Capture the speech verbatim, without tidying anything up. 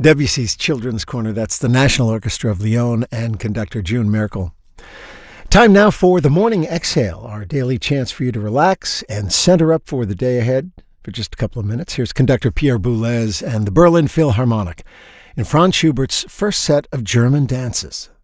Debussy's Children's Corner. That's the National Orchestra of Lyon and conductor June Merkel. Time now for the Morning Exhale, our daily chance for you to relax and center up for the day ahead. For just a couple of minutes, here's conductor Pierre Boulez and the Berlin Philharmonic in Franz Schubert's first set of German dances.